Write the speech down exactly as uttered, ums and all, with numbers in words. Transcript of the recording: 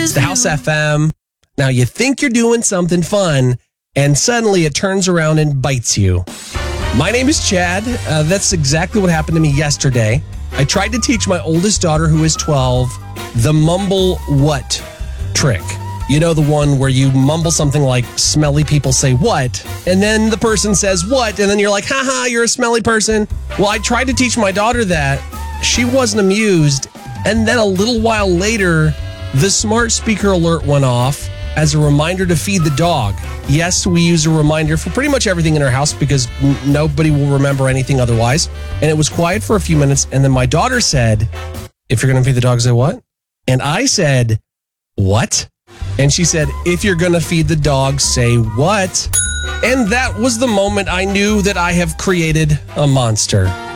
It's the House F M. Now you think you're doing something fun, and suddenly it turns around and bites you. My name is Chad. Uh, that's exactly what happened to me yesterday. I tried to teach my oldest daughter, who is twelve, the mumble what trick. You know, the one where you mumble something like smelly people say what, and then the person says what, and then you're like, haha, you're a smelly person. Well, I tried to teach my daughter that. She wasn't amused. And then a little while later, the smart speaker alert went off as a reminder to feed the dog. Yes, we use a reminder for pretty much everything in our house because n- nobody will remember anything otherwise. And it was quiet for a few minutes. And then my daughter said, if you're going to feed the dog, say what? And I said, what? And she said, if you're going to feed the dog, say what? And that was the moment I knew that I have created a monster.